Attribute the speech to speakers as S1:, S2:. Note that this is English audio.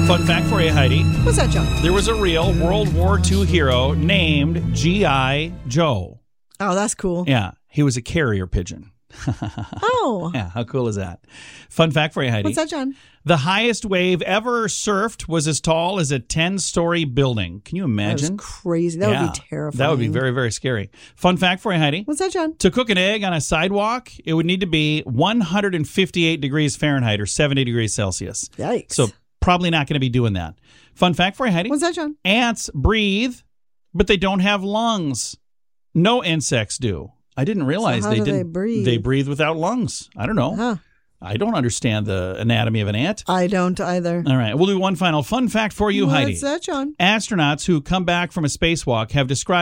S1: Fun fact for you, Heidi.
S2: What's that, John?
S1: There was a real World War II hero named G.I. Joe.
S2: Oh, that's cool.
S1: Yeah, he was a carrier pigeon.
S2: Oh.
S1: Yeah, how cool is that? Fun fact for you, Heidi.
S2: What's that, John?
S1: The highest wave ever surfed was as tall as a 10-story building. Can you imagine?
S2: That was crazy. That would be terrifying.
S1: That would be very, very scary. Fun fact for you, Heidi.
S2: What's that, John?
S1: To cook an egg on a sidewalk, it would need to be 158 degrees Fahrenheit or 70 degrees Celsius.
S2: Yikes.
S1: So probably not going to be doing that. Fun fact for you, Heidi.
S2: What's that, John?
S1: Ants breathe, but they don't have lungs. No insects do. I didn't realize
S2: So how do
S1: didn't.
S2: they breathe?
S1: They breathe without lungs. I don't know.
S2: Huh.
S1: I don't understand the anatomy of an ant.
S2: I don't either.
S1: All right. We'll do one final fun fact for you, Heidi.
S2: What's that, John?
S1: Astronauts who come back from a spacewalk have described